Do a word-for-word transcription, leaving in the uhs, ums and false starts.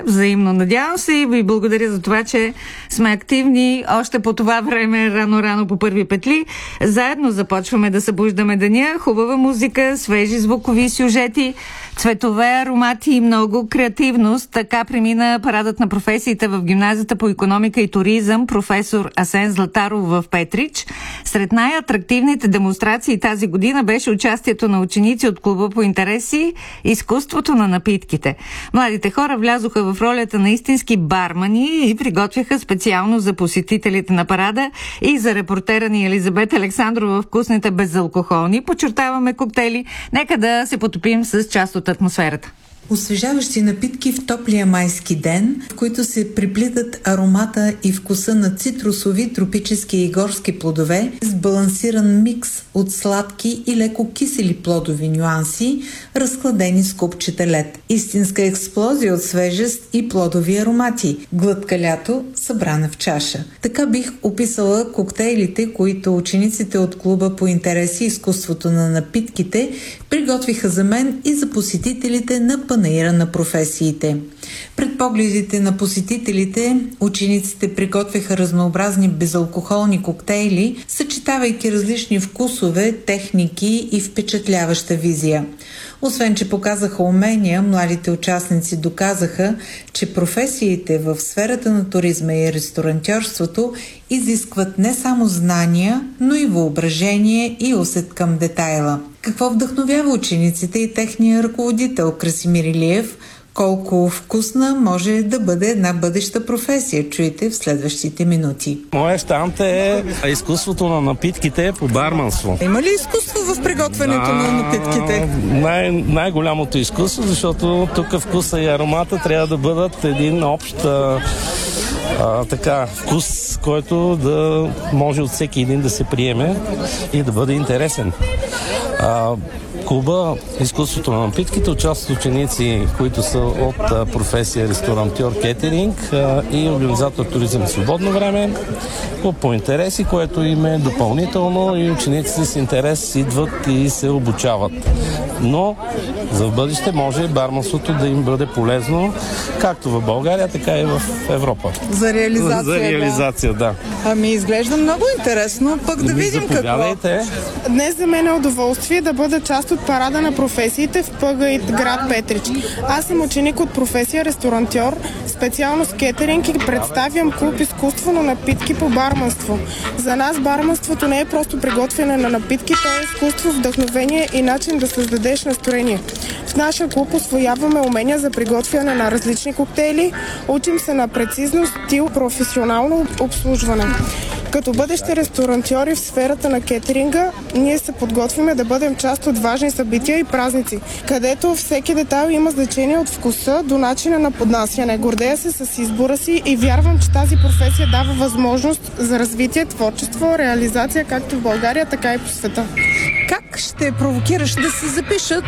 взаимно. Надявам се и ви благодаря за това, че сме активни още по това време, рано-рано по първи петли. Заедно започваме да събуждаме деня. Хубава музика, свежи звукови сюжети, цветове, аромати и много креативност. Така премина парадът на професиите в гимназията по икономика и туризъм професор Асен Златаров в Петрич. Сред най-атрактивните демонстрации тази година беше участието на ученици от клуба по интереси изкуството на напитките. Младите хора влязоха в ролята на истински бармани и приготвяха специално за посетителите на парада и за репортера ни Елизабет Александрова вкусните безалкохолни, подчертаваме коктейли. Нека да се потопим с част от атмосферата. Освежаващи напитки в топлия майски ден, в които се приплитат аромата и вкуса на цитрусови, тропически и горски плодове с балансиран микс от сладки и леко кисели плодови нюанси, разкладени с купчета лед. Истинска експлозия от свежест и плодови аромати. Глътка лято, събрана в чаша. Така бих описала коктейлите, които учениците от клуба по интереси и изкуството на напитките приготвиха за мен и за посетителите на панаира на професиите. Пред погледите на посетителите, учениците приготвяха разнообразни безалкохолни коктейли, съчетавайки различни вкусове, техники и впечатляваща визия. Освен, че показаха умения, младите участници доказаха, че професиите в сферата на туризма и ресторантьорството изискват не само знания, но и въображение и усет към детайла. Какво вдъхновява учениците и техния ръководител Красимир Илиев? Колко вкусна може да бъде една бъдеща професия? Чуйте в следващите минути. Моя щант е изкуството на напитките по барманство. Има ли изкуство в приготвянето а, на напитките? Най- най-голямото изкуство, защото тук вкуса и аромата трябва да бъдат един общ а, а, така, вкус, който да може от всеки един да се приеме и да бъде интересен. А, клуба изкуството на напитките участват ученици, които са от а, професия ресторантьор, кетеринг а, и организатор туризъм в свободно време. Клуб по интереси, което им е допълнително и учениците с интерес идват и се обучават. Но за в бъдеще може барманството да им бъде полезно както в България, така и в Европа. За реализация, За реализация, да. да. Ами изглежда много интересно, пък да видим какво. Днес за мен е удоволствие да бъда част от парада на професиите в ПГИТ град Петрич. Аз съм ученик от професия ресторантьор, специално с кетеринг и представям клуб изкуство на напитки по барманство. За нас барманството не е просто приготвяне на напитки, то е изкуство, вдъхновение и начин да създадеш настроение. В нашия клуб освояваме умения за приготвяне на различни коктейли, учим се на прецизност, стил, професионално обслужване. Като бъдещи ресторантьори в сферата на кетеринга, ние се подготвяме да бъдем част от важни събития и празници, където всеки детайл има значение от вкуса до начина на поднасяне. Гордея се с избора си и вярвам, че тази професия дава възможност за развитие, творчество, реализация както в България, така и по света. Как ще провокираш да се запишат